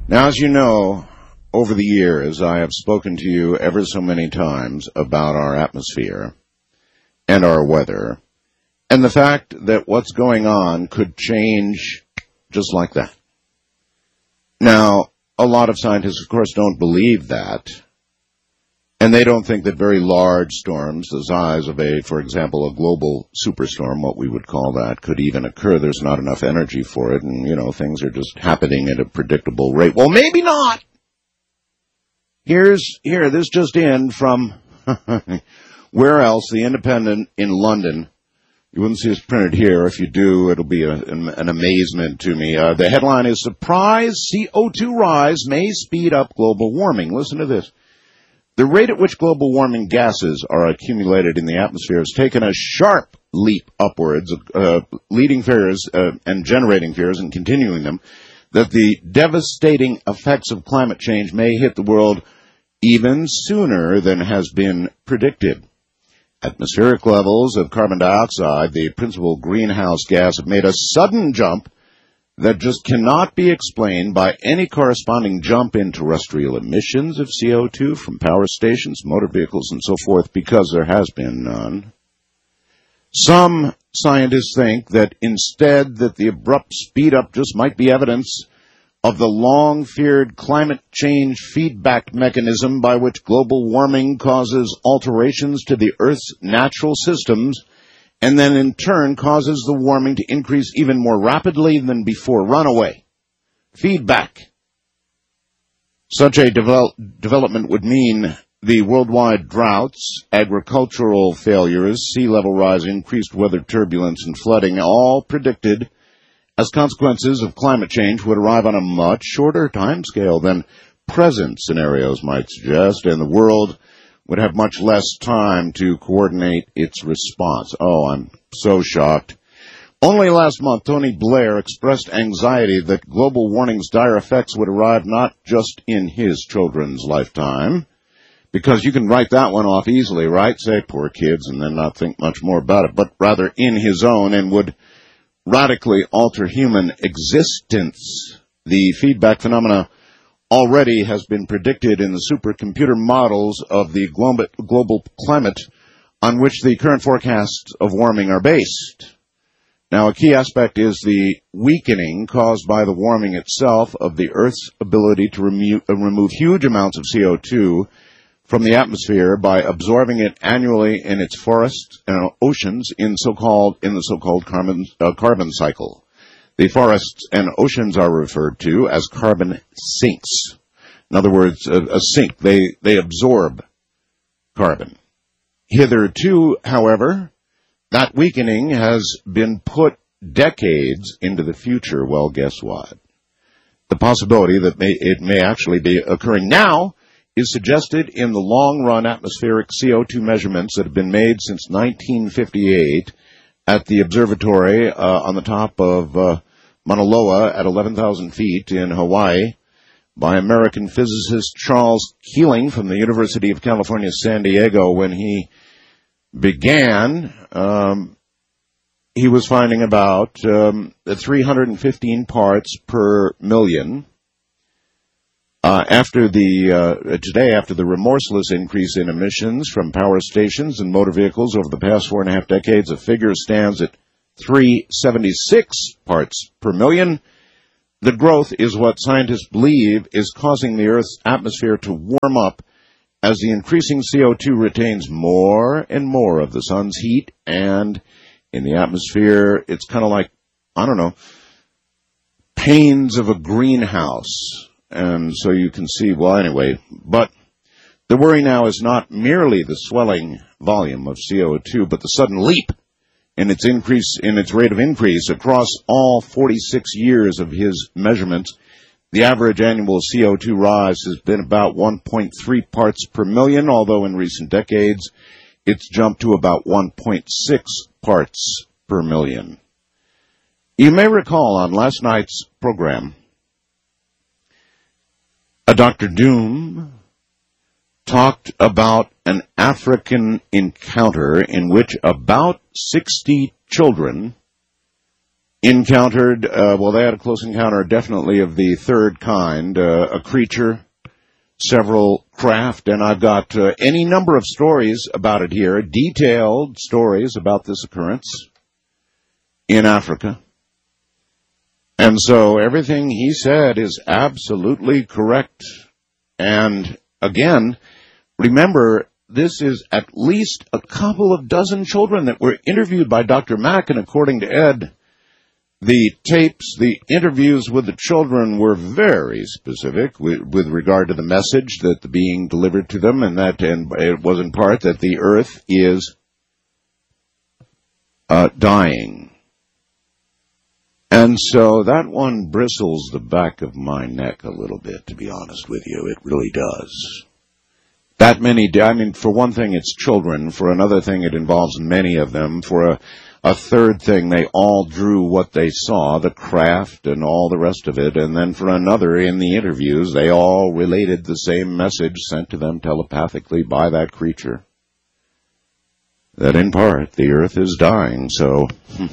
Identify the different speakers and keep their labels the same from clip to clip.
Speaker 1: Now, as you know, over the years, I have spoken to you ever so many times about our atmosphere and our weather, and the fact that what's going on could change just like that. Now, a lot of scientists, of course, don't believe that, and they don't think that very large storms, the size of for example, a global superstorm, what we would call that, could even occur. There's not enough energy for it, and, things are just happening at a predictable rate. Well, maybe not. This just in from where else? The Independent in London. You wouldn't see this printed here. If you do, it'll be an amazement to me. The headline is, Surprise CO2 Rise May Speed Up Global Warming. Listen to this. The rate at which global warming gases are accumulated in the atmosphere has taken a sharp leap upwards, leading fears and generating fears and continuing them, that the devastating effects of climate change may hit the world even sooner than has been predicted. Atmospheric levels of carbon dioxide, the principal greenhouse gas, have made a sudden jump that just cannot be explained by any corresponding jump in terrestrial emissions of CO2 from power stations, motor vehicles, and so forth, because there has been none. Some scientists think that instead that the abrupt speed-up just might be evidence of the long-feared climate change feedback mechanism by which global warming causes alterations to the Earth's natural systems and then in turn causes the warming to increase even more rapidly than before. Runaway. Feedback. Such a development would mean the worldwide droughts, agricultural failures, sea level rise, increased weather turbulence, and flooding, all predicted as consequences of climate change, would arrive on a much shorter timescale than present scenarios might suggest, and the world would have much less time to coordinate its response. Oh, I'm so shocked. Only last month, Tony Blair expressed anxiety that global warming's dire effects would arrive not just in his children's lifetime, because you can write that one off easily, right? Say, poor kids, and then not think much more about it, but rather in his own, and would radically alter human existence. The feedback phenomena already has been predicted in the supercomputer models of the global climate on which the current forecasts of warming are based. Now, a key aspect is the weakening caused by the warming itself of the Earth's ability to remove huge amounts of CO2 from the atmosphere by absorbing it annually in its forests and oceans in the so-called carbon cycle. The forests and oceans are referred to as carbon sinks. In other words, a sink. They absorb carbon. Hitherto, however, that weakening has been put decades into the future. Well, guess what? The possibility that it may actually be occurring now is suggested in the long-run atmospheric CO2 measurements that have been made since 1958 at the observatory on the top of Mauna Loa at 11,000 feet in Hawaii by American physicist Charles Keeling from the University of California, San Diego. When he began, he was finding about 315 parts per million. After the remorseless increase in emissions from power stations and motor vehicles over the past 4.5 decades, a figure stands at 376 parts per million. The growth is what scientists believe is causing the Earth's atmosphere to warm up as the increasing CO2 retains more and more of the sun's heat, and in the atmosphere, it's kind of like, panes of a greenhouse. And so you can see, well, anyway, but the worry now is not merely the swelling volume of CO2, but the sudden leap in its rate of increase across all 46 years of his measurements. The average annual CO2 rise has been about 1.3 parts per million, although in recent decades it's jumped to about 1.6 parts per million. You may recall on last night's program, Dr. Doom talked about an African encounter in which about 60 children encountered, they had a close encounter definitely of the third kind, a creature, several craft, and I've got any number of stories about it here, detailed stories about this occurrence in Africa. And so everything he said is absolutely correct. And again, remember, this is at least a couple of dozen children that were interviewed by Dr. Mack, and according to Ed, the tapes, the interviews with the children were very specific with regard to the message that the being delivered to them, and it was in part that the earth is dying. And so that one bristles the back of my neck a little bit, to be honest with you. It really does. That many, for one thing, it's children. For another thing, it involves many of them. For a third thing, they all drew what they saw, the craft and all the rest of it. And then for another, in the interviews, they all related the same message sent to them telepathically by that creature. That in part, the earth is dying. So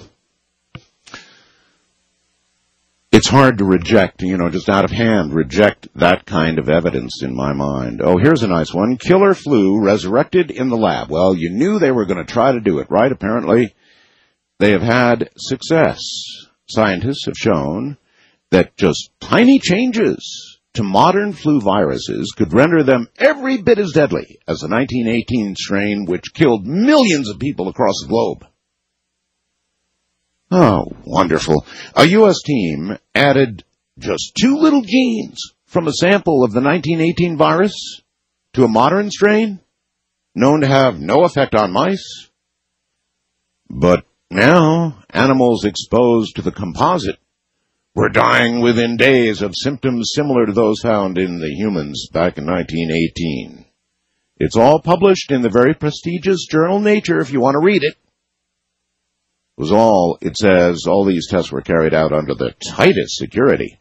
Speaker 1: it's hard to reject, just out of hand, reject that kind of evidence in my mind. Oh, here's a nice one. Killer flu resurrected in the lab. Well, you knew they were going to try to do it, right? Apparently, they have had success. Scientists have shown that just tiny changes to modern flu viruses could render them every bit as deadly as the 1918 strain, which killed millions of people across the globe. Oh, wonderful. A U.S. team added just 2 little genes from a sample of the 1918 virus to a modern strain known to have no effect on mice. But now, animals exposed to the composite were dying within days of symptoms similar to those found in the humans back in 1918. It's all published in the very prestigious journal Nature if you want to read it. It says all these tests were carried out under the tightest security.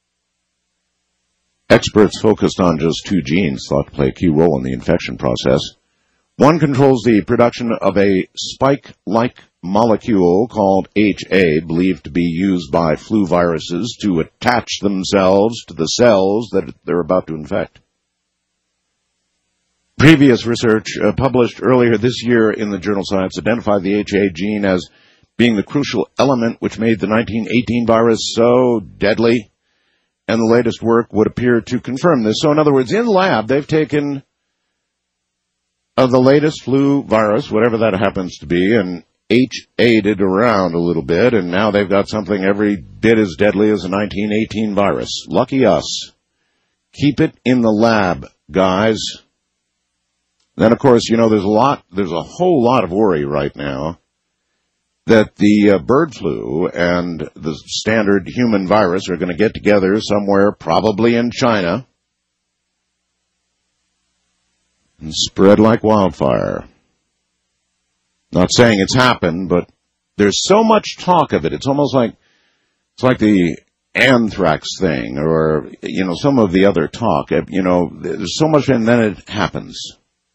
Speaker 1: Experts focused on just 2 genes thought to play a key role in the infection process. One controls the production of a spike-like molecule called HA, believed to be used by flu viruses to attach themselves to the cells that they're about to infect. Previous research published earlier this year in the journal Science identified the HA gene as being the crucial element which made the 1918 virus so deadly, and the latest work would appear to confirm this. So in other words, in the lab, they've taken the latest flu virus, whatever that happens to be, and HA'd it around a little bit, and now they've got something every bit as deadly as the 1918 virus. Lucky us. Keep it in the lab, guys. Then, of course, there's a whole lot of worry right now that the bird flu and the standard human virus are going to get together somewhere, probably in China, and spread like wildfire. Not saying it's happened, but there's so much talk of it. It's almost like the anthrax thing, or some of the other talk. There's so much, and then it happens.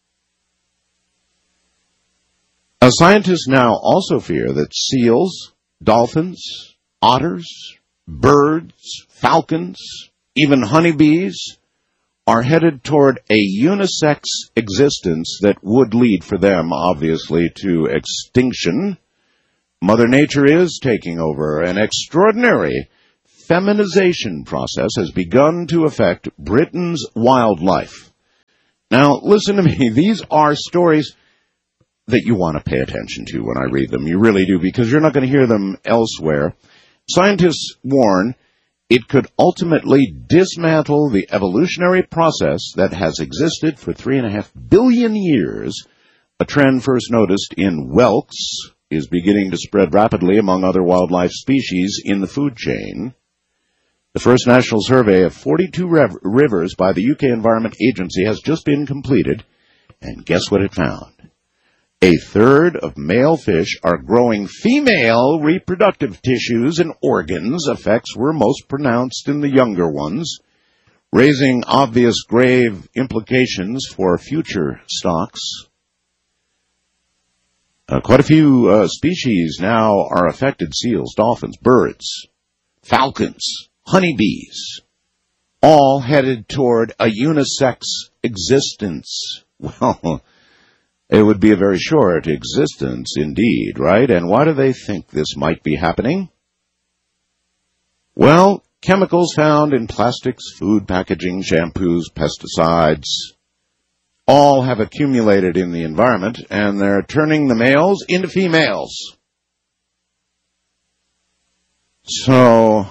Speaker 1: Scientists now also fear that seals, dolphins, otters, birds, falcons, even honeybees are headed toward a unisex existence that would lead for them, obviously, to extinction. Mother Nature is taking over. An extraordinary feminization process has begun to affect Britain's wildlife. Now, listen to me. These are stories that you want to pay attention to when I read them. You really do, because you're not going to hear them elsewhere. Scientists warn it could ultimately dismantle the evolutionary process that has existed for 3.5 billion years. A trend first noticed in whelks is beginning to spread rapidly among other wildlife species in the food chain. The first national survey of 42 rivers by the UK Environment Agency has just been completed, and guess what it found? A third of male fish are growing female reproductive tissues and organs. Effects were most pronounced in the younger ones, raising obvious grave implications for future stocks. Quite a few species now are affected. Seals, dolphins, birds, falcons, honeybees, all headed toward a unisex existence. Well, it would be a very short existence indeed, right? And why do they think this might be happening? Well, chemicals found in plastics, food packaging, shampoos, pesticides, all have accumulated in the environment, and they're turning the males into females. So,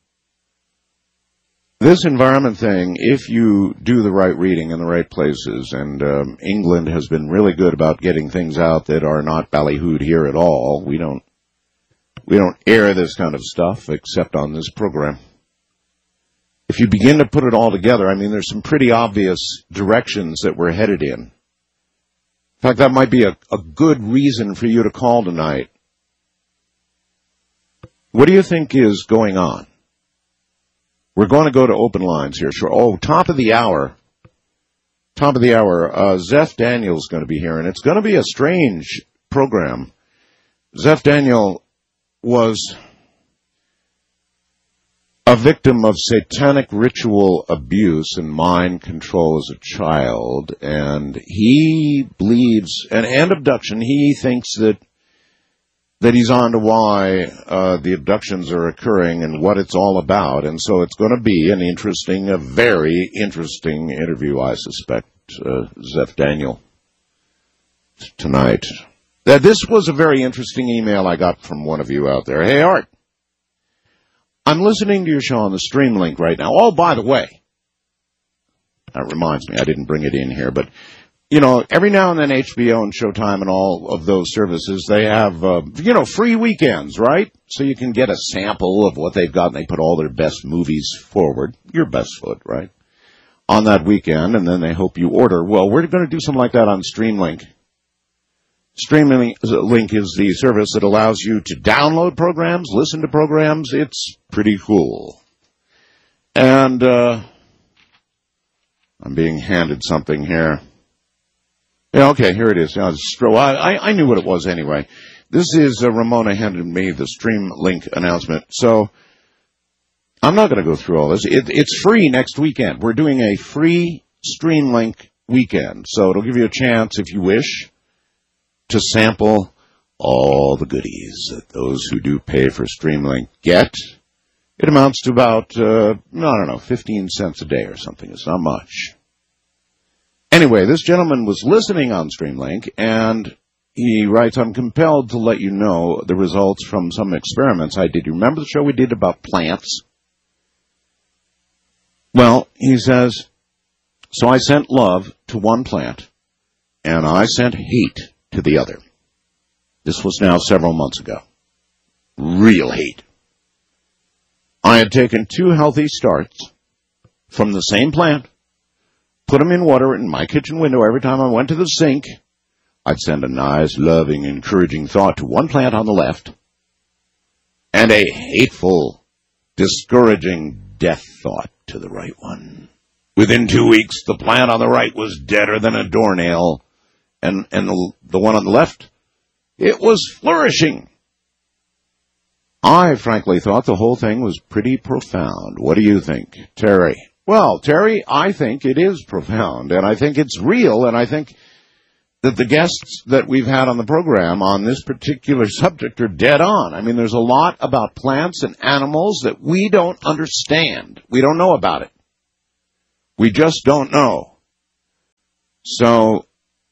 Speaker 1: this environment thing, if you do the right reading in the right places, and England has been really good about getting things out that are not ballyhooed here at all. We don't air this kind of stuff except on this program. If you begin to put it all together, I mean, there's some pretty obvious directions that we're headed in. In fact, that might be a good reason for you to call tonight. What do you think is going on? We're going to go to open lines here. Sure. Oh, top of the hour. Zeph Daniel's going to be here, and it's going to be a strange program. Zeph Daniel was a victim of satanic ritual abuse and mind control as a child, and he believes, and abduction, he thinks that he's on to why the abductions are occurring and what it's all about. And so it's going to be a very interesting interview, I suspect, Zeph Daniel, tonight. This was a very interesting email I got from one of you out there. Hey, Art, I'm listening to your show on the stream link right now. Oh, by the way, that reminds me, I didn't bring it in here, but you know, every now and then HBO and Showtime and all of those services, they have, free weekends, right? So you can get a sample of what they've got, and they put all their best movies forward, your best foot, right, on that weekend, and then they hope you order. Well, we're going to do something like that on Streamlink. Streamlink is the service that allows you to download programs, listen to programs. It's pretty cool. And I'm being handed something here. Yeah, okay, here it is. I knew what it was anyway. This is Ramona handed me the Streamlink announcement. So I'm not going to go through all this. It's free next weekend. We're doing a free Streamlink weekend. So it'll give you a chance, if you wish, to sample all the goodies that those who do pay for Streamlink get. It amounts to about, 15 cents a day or something. It's not much. Anyway, this gentleman was listening on Streamlink, and he writes, I'm compelled to let you know the results from some experiments I did. You remember the show we did about plants? Well, he says, so I sent love to one plant, and I sent hate to the other. This was now several months ago. Real hate. I had taken 2 healthy starts from the same plant, put them in water in my kitchen window. Every time I went to the sink, I'd send a nice, loving, encouraging thought to one plant on the left, and a hateful, discouraging death thought to the right one. Within 2 weeks, the plant on the right was deader than a doornail, and the one on the left, it was flourishing. I frankly thought the whole thing was pretty profound. What do you think, Terry? Well, Terry, I think it is profound, and I think it's real, and I think that the guests that we've had on the program on this particular subject are dead on. I mean, there's a lot about plants and animals that we don't understand. We don't know about it. We just don't know. So,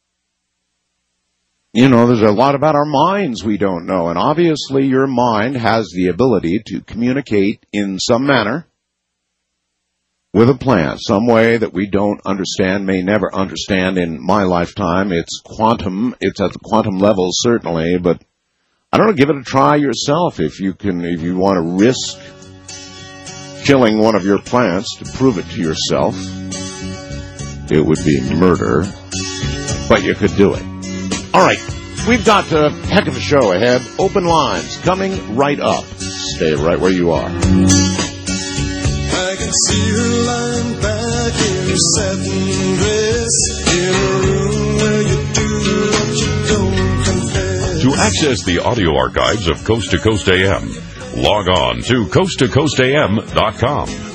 Speaker 1: there's a lot about our minds we don't know, and obviously your mind has the ability to communicate in some manner with a plant, some way that we don't understand, may never understand in my lifetime. It's quantum. It's at the quantum level, certainly, but I don't know, give it a try yourself if you want to risk killing one of your plants to prove it to yourself. It would be murder, but you could do it. All right, we've got a heck of a show ahead. Open lines coming right up. Stay right where you are.
Speaker 2: I can see her lying back in her satin dress in a room where you do what you don't confess.
Speaker 3: Access the audio archives of Coast to Coast AM. Log on to coasttocoastam.com.